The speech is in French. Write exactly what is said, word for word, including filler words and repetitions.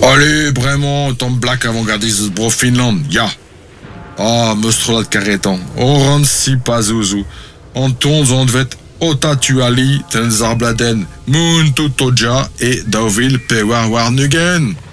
Allez, vraiment, Tom Black avant-gardiste bro Finland, ja. Ah, mustrolat karetan, oran si pas zouzou. Anton zondvet otatuali ten zarbladen, moon tutoja et Deauville pewar war nugen.